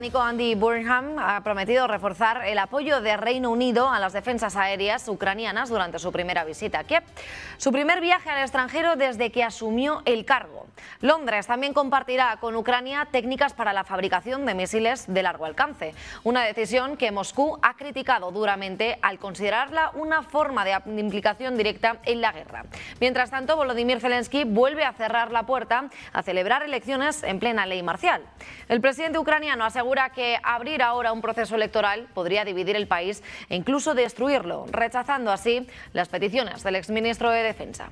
Andy Burnham ha prometido reforzar el apoyo de Reino Unido a las defensas aéreas ucranianas durante su primera visita a Kiev, su primer viaje al extranjero desde que asumió el cargo. Londres también compartirá con Ucrania técnicas para la fabricación de misiles de largo alcance, una decisión que Moscú ha criticado duramente al considerarla una forma de implicación directa en la guerra. Mientras tanto, Volodymyr Zelensky vuelve a cerrar la puerta a celebrar elecciones en plena ley marcial. El presidente ucraniano asegura que abrir ahora un proceso electoral podría dividir el país e incluso destruirlo, rechazando así las peticiones del exministro de Defensa.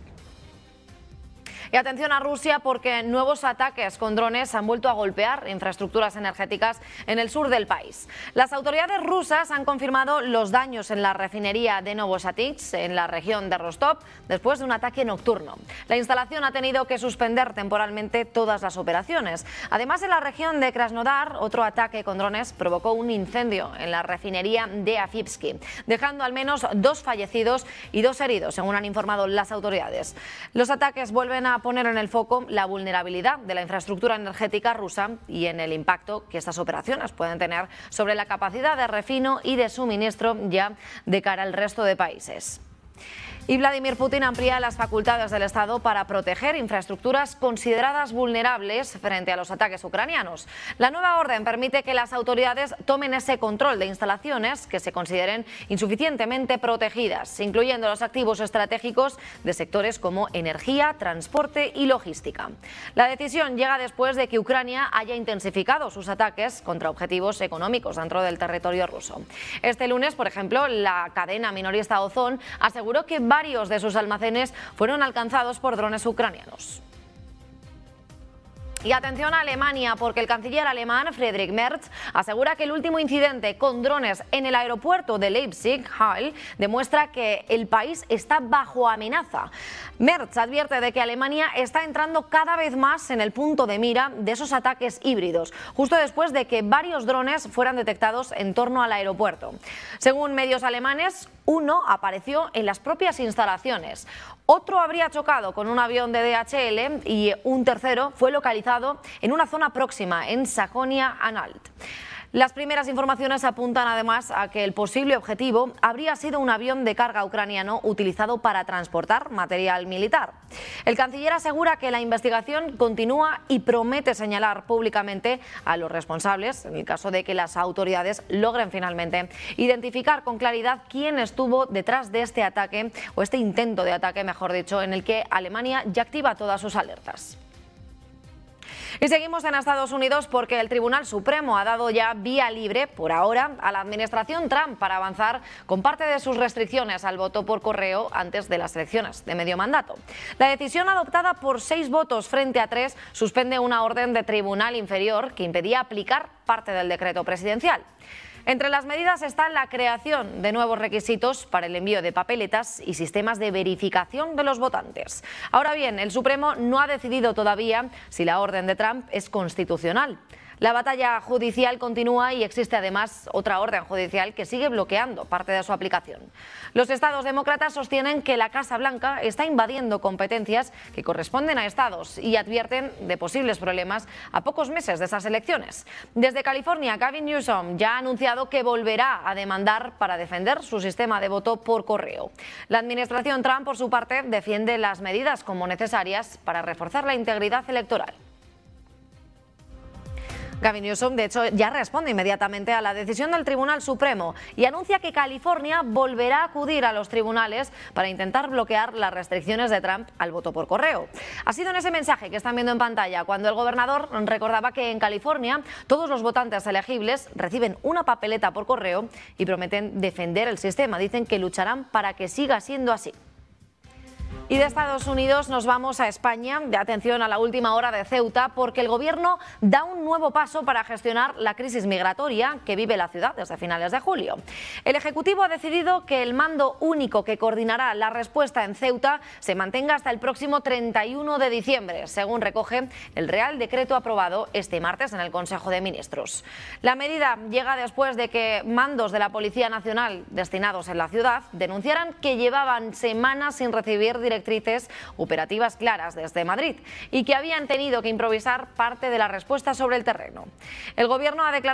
Y atención a Rusia, porque nuevos ataques con drones han vuelto a golpear infraestructuras energéticas en el sur del país. Las autoridades rusas han confirmado los daños en la refinería de Novosatix, en la región de Rostov, después de un ataque nocturno. La instalación ha tenido que suspender temporalmente todas las operaciones. Además, en la región de Krasnodar, otro ataque con drones provocó un incendio en la refinería de Afipsky, dejando al menos 2 fallecidos y 2 heridos, según han informado las autoridades. Los ataques vuelven a poner en el foco la vulnerabilidad de la infraestructura energética rusa y en el impacto que estas operaciones pueden tener sobre la capacidad de refino y de suministro ya de cara al resto de países. Y Vladimir Putin amplía las facultades del Estado para proteger infraestructuras consideradas vulnerables frente a los ataques ucranianos. La nueva orden permite que las autoridades tomen ese control de instalaciones que se consideren insuficientemente protegidas, incluyendo los activos estratégicos de sectores como energía, transporte y logística. La decisión llega después de que Ucrania haya intensificado sus ataques contra objetivos económicos dentro del territorio ruso. Este lunes, por ejemplo, la cadena minorista Ozon aseguró que varios de sus almacenes fueron alcanzados por drones ucranianos. Y atención a Alemania, porque el canciller alemán Friedrich Merz asegura que el último incidente con drones en el aeropuerto de Leipzig-Halle demuestra que el país está bajo amenaza. Merz advierte de que Alemania está entrando cada vez más en el punto de mira de esos ataques híbridos, justo después de que varios drones fueran detectados en torno al aeropuerto. Según medios alemanes, uno apareció en las propias instalaciones, otro habría chocado con un avión de DHL y un tercero fue localizado en una zona próxima, en Sajonia-Anhalt. Las primeras informaciones apuntan además a que el posible objetivo habría sido un avión de carga ucraniano utilizado para transportar material militar. El canciller asegura que la investigación continúa y promete señalar públicamente a los responsables en el caso de que las autoridades logren finalmente identificar con claridad quién estuvo detrás de este ataque, o este intento de ataque, mejor dicho, en el que Alemania ya activa todas sus alertas. Y seguimos en Estados Unidos, porque el Tribunal Supremo ha dado ya vía libre, por ahora, a la administración Trump para avanzar con parte de sus restricciones al voto por correo antes de las elecciones de medio mandato. La decisión, adoptada por 6 votos frente a 3, suspende una orden de tribunal inferior que impedía aplicar parte del decreto presidencial. Entre las medidas está la creación de nuevos requisitos para el envío de papeletas y sistemas de verificación de los votantes. Ahora bien, el Supremo no ha decidido todavía si la orden de Trump es constitucional. La batalla judicial continúa y existe además otra orden judicial que sigue bloqueando parte de su aplicación. Los estados demócratas sostienen que la Casa Blanca está invadiendo competencias que corresponden a estados y advierten de posibles problemas a pocos meses de esas elecciones. Desde California, Gavin Newsom ya ha anunciado que volverá a demandar para defender su sistema de voto por correo. La administración Trump, por su parte, defiende las medidas como necesarias para reforzar la integridad electoral. Gavin Newsom, de hecho, ya responde inmediatamente a la decisión del Tribunal Supremo y anuncia que California volverá a acudir a los tribunales para intentar bloquear las restricciones de Trump al voto por correo. Ha sido en ese mensaje que están viendo en pantalla cuando el gobernador recordaba que en California todos los votantes elegibles reciben una papeleta por correo y prometen defender el sistema. Dicen que lucharán para que siga siendo así. Y de Estados Unidos nos vamos a España. De atención a la última hora de Ceuta, porque el gobierno da un nuevo paso para gestionar la crisis migratoria que vive la ciudad desde finales de julio. El Ejecutivo ha decidido que el mando único que coordinará la respuesta en Ceuta se mantenga hasta el próximo 31 de diciembre, según recoge el Real Decreto aprobado este martes en el Consejo de Ministros. La medida llega después de que mandos de la Policía Nacional destinados en la ciudad denunciaran que llevaban semanas sin recibir directrices operativas claras desde Madrid y que habían tenido que improvisar parte de la respuesta sobre el terreno. El Gobierno ha declarado